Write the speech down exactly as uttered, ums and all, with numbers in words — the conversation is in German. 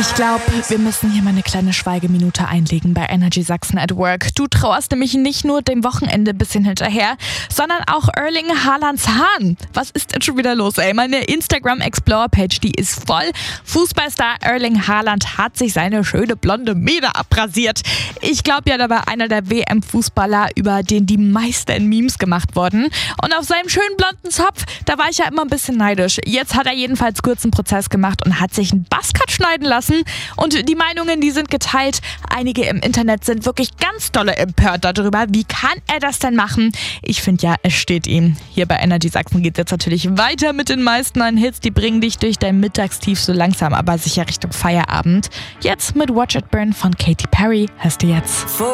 Ich glaube, wir müssen hier mal eine kleine Schweigeminute einlegen bei Energy Sachsen at Work. Du trauerst nämlich nicht nur dem Wochenende ein bisschen hinterher, sondern auch Erling Haalands Haaren. Was ist denn schon wieder los, ey? Meine Instagram-Explorer-Page, die ist voll. Fußballstar Erling Haaland hat sich seine schöne blonde Mähne abrasiert. Ich glaube ja, da war einer der W M-Fußballer, über den die meisten Memes gemacht wurden. Und auf seinem schönen blonden Zopf, da war ich ja immer ein bisschen neidisch. Jetzt hat er jedenfalls kurzen Prozess gemacht und hat sich einen Buzzcut schneiden lassen. Und die Meinungen, die sind geteilt. Einige im Internet sind wirklich ganz dolle empört darüber. Wie kann er das denn machen? Ich finde ja, es steht ihm. Hier bei Energy Sachsen geht es jetzt natürlich weiter mit den meisten neuen Hits. Die bringen dich durch dein Mittagstief so langsam, aber sicher Richtung Feierabend. Jetzt mit Watch It Burn von Katy Perry. Hörst du jetzt.